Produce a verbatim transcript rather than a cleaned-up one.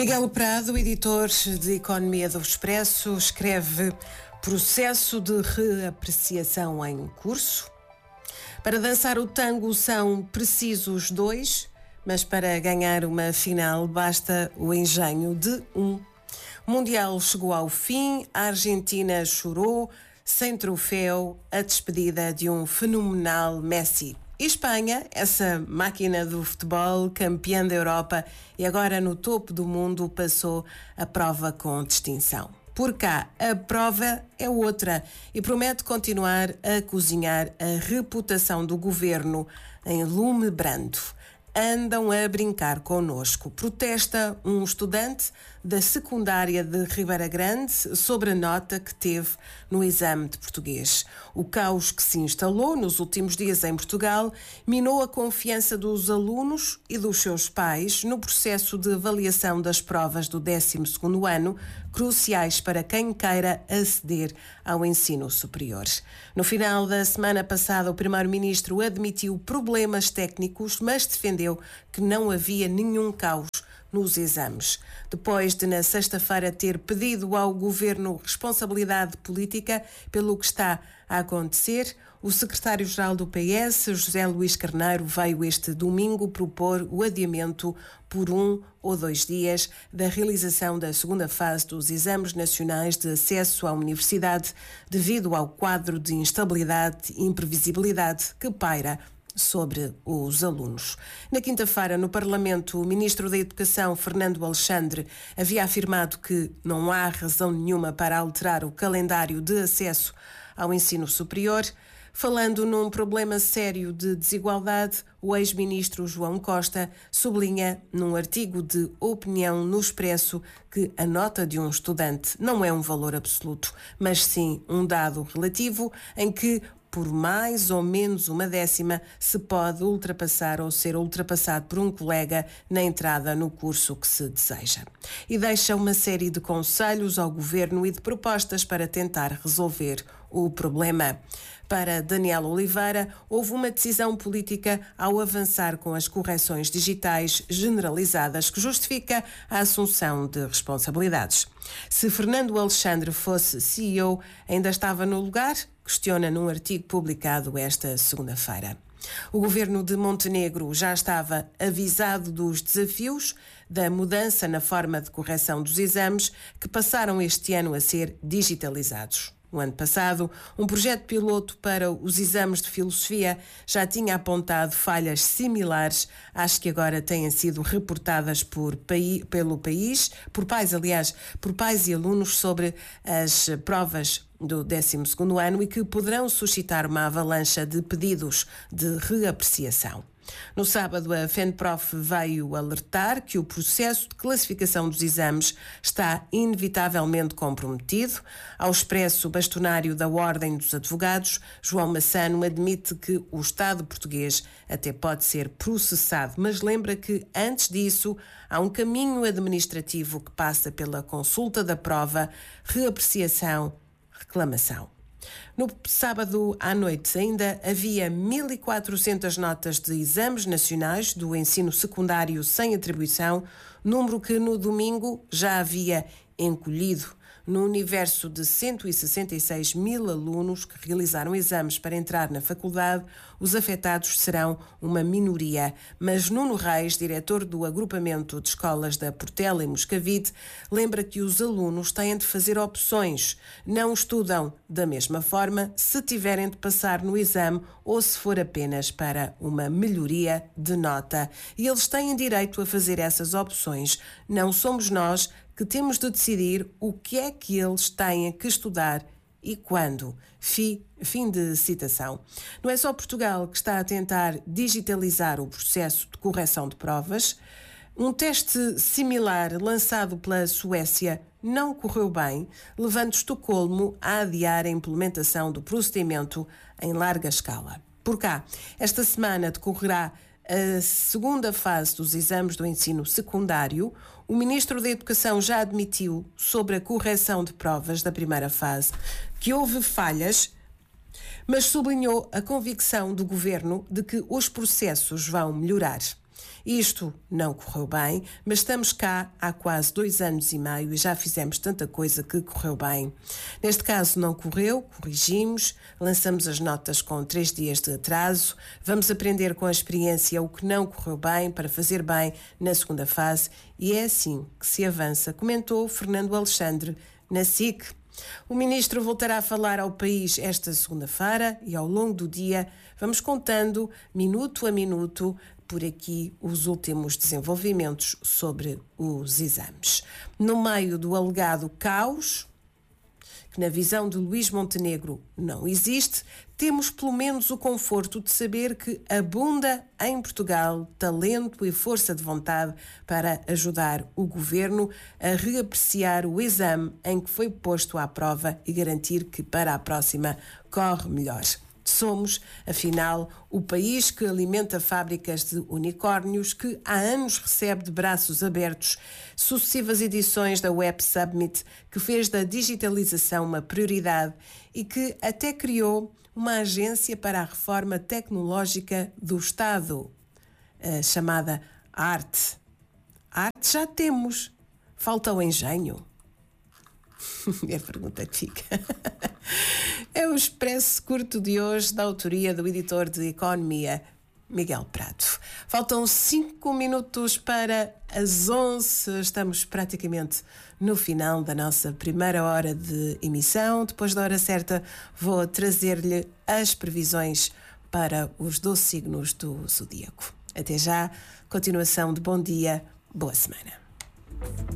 Miguel Prado, editor de Economia do Expresso, escreve: processo de reapreciação em curso. Para dançar o tango são precisos dois, mas para ganhar uma final basta o engenho de um. O Mundial chegou ao fim, a Argentina chorou, sem troféu, a despedida de um fenomenal Messi. E Espanha, essa máquina do futebol, campeã da Europa e agora no topo do mundo, passou a prova com distinção. Por cá, a prova é outra e promete continuar a cozinhar a reputação do governo em lume brando. Andam a brincar connosco. Protesta um estudante da secundária de Ribeira Grande sobre a nota que teve no exame de português. O caos que se instalou nos últimos dias em Portugal minou a confiança dos alunos e dos seus pais no processo de avaliação das provas do décimo segundo ano, cruciais para quem queira aceder ao ensino superior. No final da semana passada, o primeiro-ministro admitiu problemas técnicos, mas defendeu que não havia nenhum caos nos exames. Depois de, na sexta-feira, ter pedido ao governo responsabilidade política pelo que está a acontecer, o secretário-geral do P S, José Luís Carneiro, veio este domingo propor o adiamento por um ou dois dias da realização da segunda fase dos exames nacionais de acesso à universidade devido ao quadro de instabilidade e imprevisibilidade que paira sobre os alunos. Na quinta-feira, no Parlamento, o Ministro da Educação, Fernando Alexandre, havia afirmado que não há razão nenhuma para alterar o calendário de acesso ao ensino superior. Falando num problema sério de desigualdade, o ex-ministro João Costa sublinha num artigo de opinião no Expresso que a nota de um estudante não é um valor absoluto, mas sim um dado relativo em que por mais ou menos uma décima, se pode ultrapassar ou ser ultrapassado por um colega na entrada no curso que se deseja. E deixa uma série de conselhos ao governo e de propostas para tentar resolver o problema. Para Daniel Oliveira, houve uma decisão política ao avançar com as correções digitais generalizadas que justifica a assunção de responsabilidades. Se Fernando Alexandre fosse C E O, ainda estava no lugar? Questiona num artigo publicado esta segunda-feira. O governo de Montenegro já estava avisado dos desafios da mudança na forma de correção dos exames que passaram este ano a ser digitalizados. No ano passado, um projeto piloto para os exames de filosofia já tinha apontado falhas similares às que agora têm sido reportadas por, pelo país, por pais, aliás, por pais e alunos sobre as provas do décimo segundo ano e que poderão suscitar uma avalanche de pedidos de reapreciação. No sábado, a FENPROF veio alertar que o processo de classificação dos exames está inevitavelmente comprometido. Ao Expresso, bastonário da Ordem dos Advogados, João Massano, admite que o Estado português até pode ser processado, mas lembra que, antes disso, há um caminho administrativo que passa pela consulta da prova, reapreciação, reclamação. No sábado à noite ainda havia mil e quatrocentas notas de exames nacionais do ensino secundário sem atribuição, número que no domingo já havia encolhido. No universo de cento e sessenta e seis mil alunos que realizaram exames para entrar na faculdade, os afetados serão uma minoria. Mas Nuno Reis, diretor do agrupamento de escolas da Portela e Moscavide, lembra que os alunos têm de fazer opções. Não estudam da mesma forma se tiverem de passar no exame ou se for apenas para uma melhoria de nota. E eles têm direito a fazer essas opções. Não somos nós que temos de decidir o que é que eles têm que estudar e quando. Fim, fim de citação. Não é só Portugal que está a tentar digitalizar o processo de correção de provas. Um teste similar lançado pela Suécia não correu bem, levando Estocolmo a adiar a implementação do procedimento em larga escala. Por cá, esta semana decorrerá a segunda fase dos exames do ensino secundário. O Ministro da Educação já admitiu, sobre a correção de provas da primeira fase, que houve falhas, mas sublinhou a convicção do Governo de que os processos vão melhorar. Isto não correu bem, mas estamos cá há quase dois anos e meio e já fizemos tanta coisa que correu bem. Neste caso não correu, corrigimos, lançamos as notas com três dias de atraso, vamos aprender com a experiência o que não correu bem para fazer bem na segunda fase e é assim que se avança, comentou Fernando Alexandre na S I C. O ministro voltará a falar ao país esta segunda-feira e ao longo do dia vamos contando, minuto a minuto, por aqui os últimos desenvolvimentos sobre os exames. No meio do alegado caos, que na visão de Luís Montenegro não existe, temos pelo menos o conforto de saber que abunda em Portugal talento e força de vontade para ajudar o governo a reapreciar o exame em que foi posto à prova e garantir que para a próxima corre melhor. Somos, afinal, o país que alimenta fábricas de unicórnios, que há anos recebe de braços abertos sucessivas edições da Web Summit, que fez da digitalização uma prioridade e que até criou uma agência para a reforma tecnológica do Estado, chamada Arte. Arte já temos, falta o engenho. É a pergunta que fica. É o Expresso Curto de hoje, da autoria do editor de Economia, Miguel Prado. Faltam cinco minutos para as onze. Estamos praticamente no final da nossa primeira hora de emissão. Depois da hora certa, vou trazer-lhe as previsões para os doze signos do zodíaco. Até já, continuação de bom dia, boa semana.